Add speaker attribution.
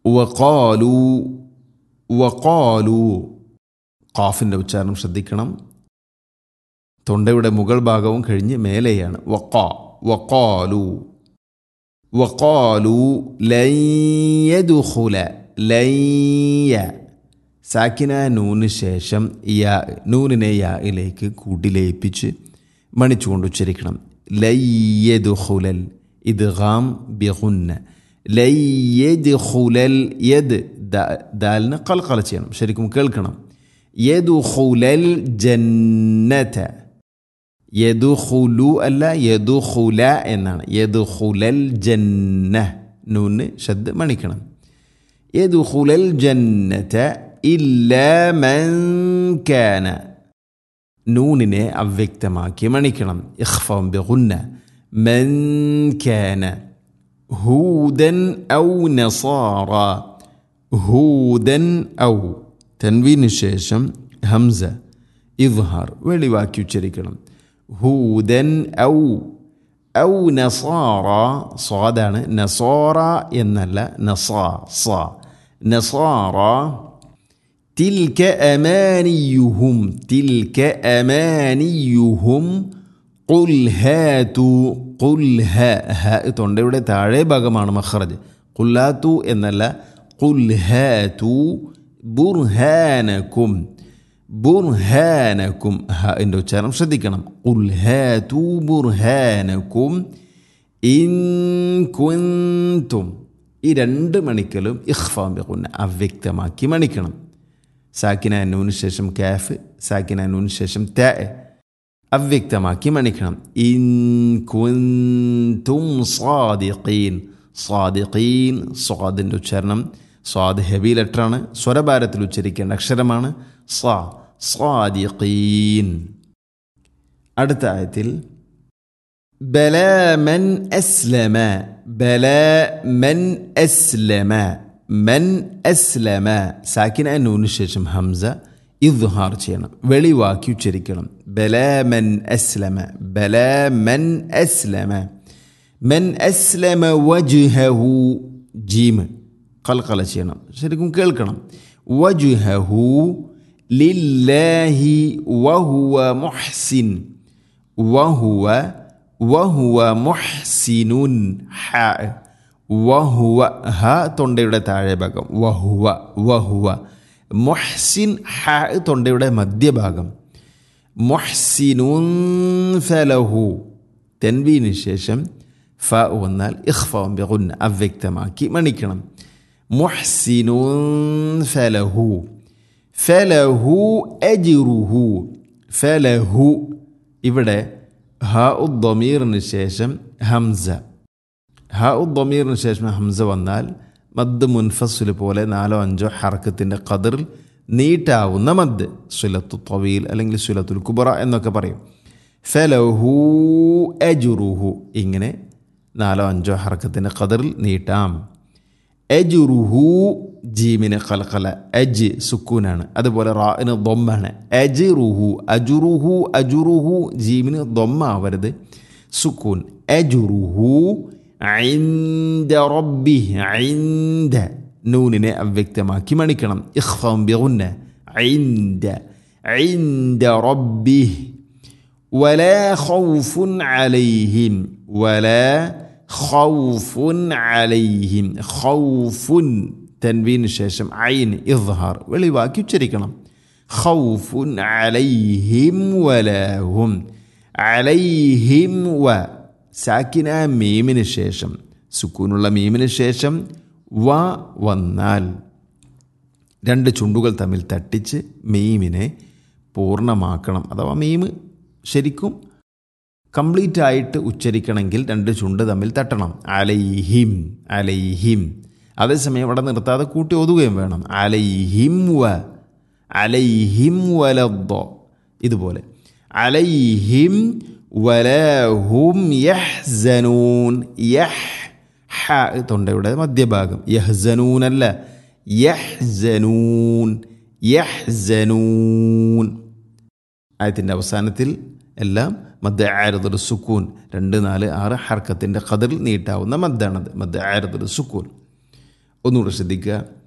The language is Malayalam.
Speaker 1: വഖാലു വഖാലു ഖാഫിൻ്റെ ഉച്ചാരണം ശ്രദ്ധിക്കണം. തൊണ്ടയുടെ മുകൾ ഭാഗവും കഴിഞ്ഞ് മേലെയാണ്. വഖാലു വഖാലു ലൻ യദ്ഖുല ലയ്യ സാക്കിന നൂന് ശേഷം യാ നൂനിനെ യായിലേക്ക് കൂട്ടിലയിപ്പിച്ച് മണിച്ചുകൊണ്ട് ഉച്ചരിക്കണം. ലയ്യദ്ഖുലൽ ഇദ്ഗാം ബിഗുന്ന ലയ്യദ്ഖുലൽ യദ് ദാലിന് ഖൽഖല ചെയ്യണം, ശരിക്കും കേൾക്കണം. യദ്ഖുലൽ ജന്നത യദ്ഖുലു അല്ല യദ്ഖുല എന്നാണ്. യദ്ഖുലൽ ജന്ന നൂന് ശബ്ദ മണിക്കണം. യദ്ഖുലൽ ജന്നത ഇല്ലാ മൻ കാന നൂനിനെ അവ്യക്തമാക്കി മണിക്കണം. ഇഖ്ഫാം ബിഗുന്ന മൻ കാന ഹൂദൻ ഔ നസാറ ഹൂദൻ ഔ തൻവീന് ശേഷം ഹംസ ഇദ്ഹാർ വെളിവാക്കി ഉച്ചരിക്കണം. ഹൂദൻ ഔ ഔ നസാറ സ്വാദാണ്, നസാറ എന്നല്ല നസാറ. തിൽക അമാനിയുഹും തിൽക അമാനിയുഹും ഖുൽ ഹാതു ഖുൽ ഹ തൊണ്ടയുടെ താഴെ ഭാഗമാണ് മഖ്റജ്. ഖുല്ലാതു എന്നല്ല ഖുൽ ഹാതു ബുർഹാനകും ബുർഹാനകും ഹാൻ്റെ ഉച്ചാരണം ശ്രദ്ധിക്കണം. ഖുൽ ഹാതു ബുർഹാനകും ഇൻ കുൻതും ഈ രണ്ട് മണിക്കലും ഇഖ്ഫാം ബിഗുന്ന അവ്യക്തമാക്കി മണിക്കണം. സാക്കിന നൂന് ശേഷം കാഫ് സാക്കിന നൂന് ശേഷം ത അവ്യക്തമാക്കി മണിക്കണം. ഇൻ കുൻതും സാദിഖീൻ സാദിഖീൻ സ്വാദിൻ്റെ ഉച്ചാരണം സ്വാദ് ഹെവി ലെറ്ററാണ്, സ്വരഭാരത്തിൽ ഉച്ചരിക്കേണ്ട അക്ഷരമാണ്. സാദിഖീൻ. അടുത്ത ആയത്തിൽ ബലാ മൻ അസ്ലമ ബലാ മൻ അസ്ലമ മൻ അസ്ലമ സാക്കിന നൂന് ശേഷം ഹംസ ഇദ്ഹാർ ചെയ്യണം, വെളിവാക്കി ഉച്ചരിക്കണം. ബലാ മൻ അസ്ലമ ബലാ മൻ അസ്ലമ മൻ അസ്ലമ വജ്ഹഹു ജീമ് ഖൽഖല ചെയ്യണം, ശരിക്കും കേൾക്കണം. വജ്ഹഹു ലില്ലാഹി വഹുവ മുഹ്സിൻ വഹുവ മുഹ്സിനുൻ വഹുവ ഹ തൊണ്ടയുടെ താഴെ ഭാഗം വഹുവ മുഹ്സിൻ ഹ തൊണ്ടയുടെ മധ്യഭാഗം. മുഹ്സിനുൻ ഫലഹു തൻവീന് ശേഷം ഫ വന്നാൽ ഇഖ്ഫാം ബിഗുന്ന അവ്യക്തമാക്കി മണിക്കണം. മുഹ്സിനുൻ ഫലഹു അജ്റുഹു ഫലഹു ഇവിടെ ഹ ഉദ്ദമീറിന് ശേഷം ഹംസ ഉദ്ദമീറിന് ശേഷം ഹംസ വന്നാൽ മദ് മുൻഫസിൽ പോലെ 4-5 ഹർക്കത്തിൻ്റെ ഖദറിൽ നീട്ടാവുന്ന മദ് സുലത്തു തവീൽ അല്ലെങ്കിൽ സുലത്തുൽ കുബറ എന്നൊക്കെ പറയും. ഫലഹു അജ്റുഹു ഇങ്ങനെ 4-5 ഹർക്കത്തിൻ്റെ ഖദറിൽ നീട്ടാം. അജ്റുഹു ജീമിന് ഖൽഖല അജ് സുക്കൂനാണ്, അതുപോലെ റാഇന് ദമ്മാണ്. അജുറുഹു ജീമിന് ദമ്മ ആവരുത്, സുക്കൂൻ. അജ്റുഹു ഇൻദ റബ്ബിഹി ഇൻദ നൂനിനെ അവ്യക്തമാക്കി മണിക്കണം. ഇഖ്ഫാം ബിഗുന്ന ഇൻദ റബ്ബിഹി വലാ ഖൗഫുൻ അലൈഹിം ഖൗഫുൻ തൻവീന് ശേഷം ഐൻ ഇദ്ഹാർ വെളിവാക്കി ഉച്ചരിക്കണം. ഖൗഫുൻ അലൈഹിം വലാഹും അലൈഹിം വ സാക്കിന മീമിന് ശേഷം സുക്കൂനുള്ള മീമിന് ശേഷം വ വന്നാൽ 2 ചുണ്ടുകൾ തമ്മിൽ തട്ടിച്ച് മീമിനെ പൂർണ്ണമാക്കണം. അഥവാ മീം ശരിക്കും കംപ്ലീറ്റ് ആയിട്ട് ഉച്ചരിക്കണമെങ്കിൽ 2 ചുണ്ട് തമ്മിൽ തട്ടണം. അലൈഹിം അതേസമയം അവിടെ നിർത്താതെ കൂട്ടി ഒതുകയും വേണം. അലൈഹിം വലദ്ദ ഇതുപോലെ അലൈഹിം വലഹും യഹ്സനൂൻ ഹ തൊണ്ടയുടെ മധ്യഭാഗം. യഹ്സനൂൻ അല്ല യഹ്സനൂൻ. ആയത്തിൻ്റെ അവസാനത്തിൽ എല്ലാം മദ് ആരിദുൽ സുക്കൂൻ 2, 4, 6 ഹർക്കത്തിൻ്റെ ഖദറിൽ നീട്ടാവുന്ന മദ്ദാണത്. മദ് ആരിദുൽ സുക്കൂൻ. ഒന്നുകൂടെ ശ്രദ്ധിക്കുക.